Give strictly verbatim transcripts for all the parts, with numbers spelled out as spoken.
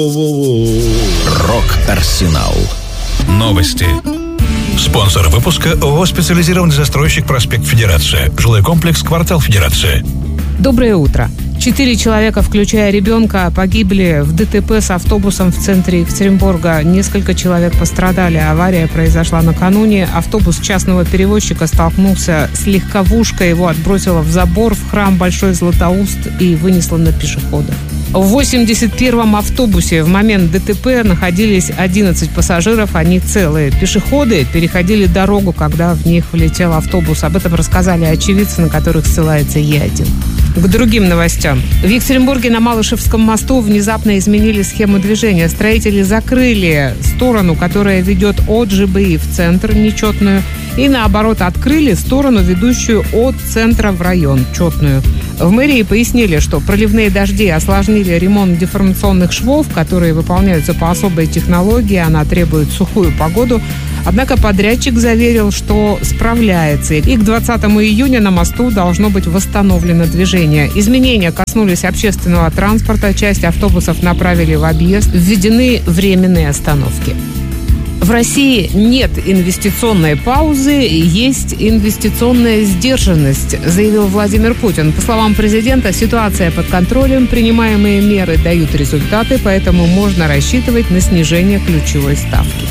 Рок-Арсенал. Новости. Спонсор выпуска ООО «Специализированный застройщик Проспект Федерация». Жилой комплекс «Квартал Федерация». Доброе утро. Четыре человека, включая ребенка, погибли в ДТП с автобусом в центре Екатеринбурга. Несколько человек пострадали. Авария произошла накануне. Автобус частного перевозчика столкнулся с легковушкой. Его отбросило в забор в храм Большой Златоуст и вынесло на пешеходов. В восемьдесят первом автобусе в момент ДТП находились одиннадцать пассажиров, они целые. Пешеходы переходили дорогу, когда в них влетел автобус. Об этом рассказали очевидцы, на которых ссылается Е один. К другим новостям. В Екатеринбурге на Малышевском мосту внезапно изменили схему движения. Строители закрыли сторону, которая ведет от ЖБИ в центр, нечетную, и наоборот открыли сторону, ведущую от центра в район, четную. В мэрии пояснили, что проливные дожди осложнили ремонт деформационных швов, которые выполняются по особой технологии, она требует сухую погоду. Однако подрядчик заверил, что справляется. И к двадцатому июня на мосту должно быть восстановлено движение. Изменения коснулись общественного транспорта. Часть автобусов направили в объезд. Введены временные остановки. В России нет инвестиционной паузы, есть инвестиционная сдержанность, заявил Владимир Путин. По словам президента, ситуация под контролем, принимаемые меры дают результаты, поэтому можно рассчитывать на снижение ключевой ставки.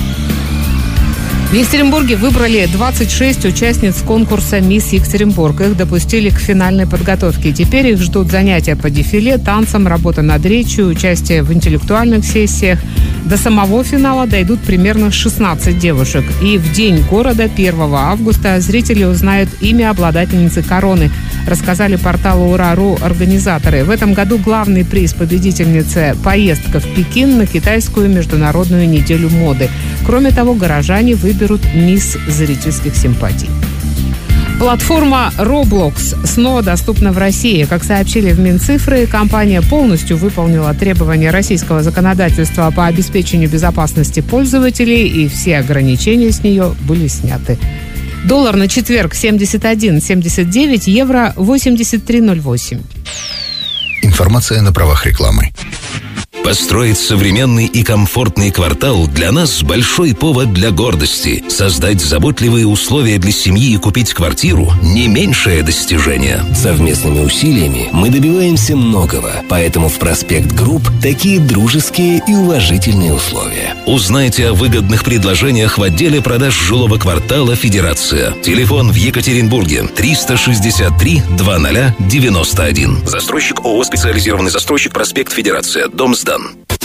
В Екатеринбурге выбрали двадцать шесть участниц конкурса «Мисс Екатеринбург». Их допустили к финальной подготовке. Теперь их ждут занятия по дефиле, танцам, работа над речью, участие в интеллектуальных сессиях. До самого финала дойдут примерно шестнадцать девушек. И в день города, первого августа, зрители узнают имя обладательницы короны, рассказали порталу Ура.ру организаторы. В этом году главный приз победительницы – поездка в Пекин на китайскую международную неделю моды. Кроме того, горожане выберут мисс зрительских симпатий. Платформа Roblox снова доступна в России. Как сообщили в Минцифры, компания полностью выполнила требования российского законодательства по обеспечению безопасности пользователей, и все ограничения с нее были сняты. Доллар на четверг семьдесят один семьдесят девять, евро восемьдесят три ноль восемь. Информация на правах рекламы. Построить современный и комфортный квартал для нас большой повод для гордости. Создать заботливые условия для семьи и купить квартиру – не меньшее достижение. Совместными усилиями мы добиваемся многого, поэтому в Проспект Групп такие дружеские и уважительные условия. Узнайте о выгодных предложениях в отделе продаж жилого квартала «Федерация». Телефон в Екатеринбурге триста шестьдесят три двадцать девяносто один. Застройщик ООО «Специализированный застройщик Проспект Федерация». Дом сдан.